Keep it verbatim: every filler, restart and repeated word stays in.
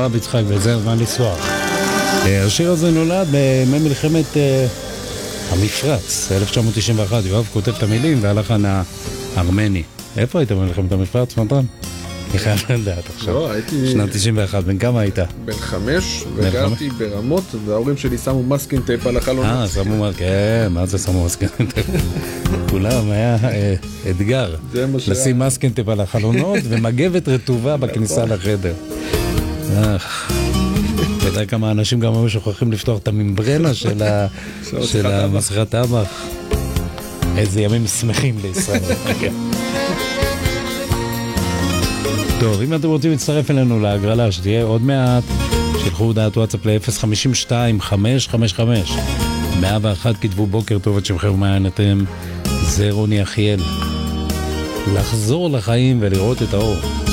רב יצחק, וזה הזמן לסלוח. השיר הזה נולד בימי מלחמת המפרץ, אלף תשע מאות תשעים ואחת. יואב כותב את המילים והלחן הארמני. איפה היית במלחמת המפרץ, מתן? אני חייב לדעת עכשיו. לא, הייתי... שנת תשעים ואחת, בן כמה היית? בן חמש, וגרתי ברמות, וההורים שלי שמו מסקין טייפ על החלונות. אה, שמו מסקין, כן, מה זה שמו מסקין טייפ? כולם היה אתגר. לשים מסקין טייפ על החלונות, ומגבת רטובה בכניסה לחדר. אתה יודע כמה אנשים גם היו שוכחים לפתוח את הממברנה של המסכת טבח. איזה ימים שמחים לישראל. טוב, אם אתם רוצים להצטרף אלינו להגרלה שתהיה עוד מעט, שלחו הודעת וואטסאפ ל-אפס חמש שתיים חמש חמש חמש מאה ואחת, כתבו בוקר טוב, את שמכם ומעיין אתם, זה רוני אחיאל. לחזור לחיים ולראות את האור.